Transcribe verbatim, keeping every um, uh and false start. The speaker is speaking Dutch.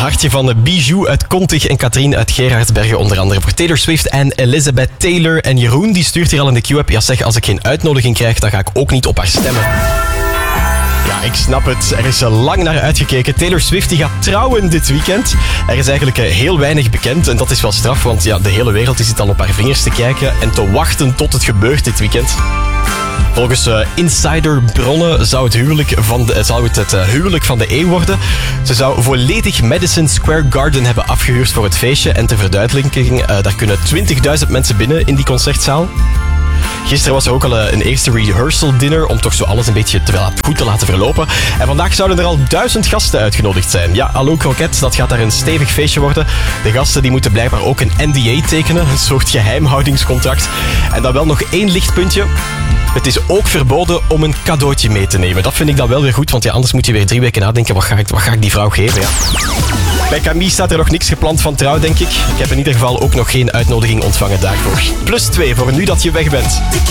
hartje van Bijou uit Kontig en Katrien uit Gerardsbergen. Onder andere voor Taylor Swift en Elizabeth Taylor. En Jeroen die stuurt hier al in de Q-app. Ja zeg, als ik geen uitnodiging krijg, dan ga ik ook niet op haar stemmen. Ja, ik snap het. Er is lang naar uitgekeken. Taylor Swift die gaat trouwen dit weekend. Er is eigenlijk heel weinig bekend en dat is wel straf, want ja, de hele wereld zit al op haar vingers te kijken en te wachten tot het gebeurt dit weekend. Volgens uh, insiderbronnen zou het, huwelijk van de, zou het het uh, huwelijk van de eeuw worden. Ze zou volledig Madison Square Garden hebben afgehuurd voor het feestje. En ter verduidelijking, uh, daar kunnen twintigduizend mensen binnen in die concertzaal. Gisteren was er ook al een eerste rehearsal dinner om toch zo alles een beetje te, goed te laten verlopen. En vandaag zouden er al duizend gasten uitgenodigd zijn. Ja, hallo Kroket, dat gaat daar een stevig feestje worden. De gasten die moeten blijkbaar ook een N D A tekenen, een soort geheimhoudingscontract. En dan wel nog één lichtpuntje. Het is ook verboden om een cadeautje mee te nemen. Dat vind ik dan wel weer goed, want ja, anders moet je weer drie weken nadenken. Wat ga ik, wat ga ik die vrouw geven? Ja. Bij Camille staat er nog niks gepland van trouw, denk ik. Ik heb in ieder geval ook nog geen uitnodiging ontvangen daarvoor. Plus twee voor nu dat je weg bent.